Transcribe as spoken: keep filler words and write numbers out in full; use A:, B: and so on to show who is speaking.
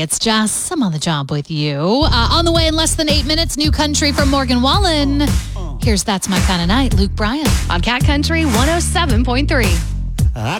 A: It's Jess. I'm on the job with you. Uh, on the way in less than eight minutes, new country from Morgan Wallen. Here's That's My Kind of Night, Luke Bryan.
B: On Cat Country one oh seven point three.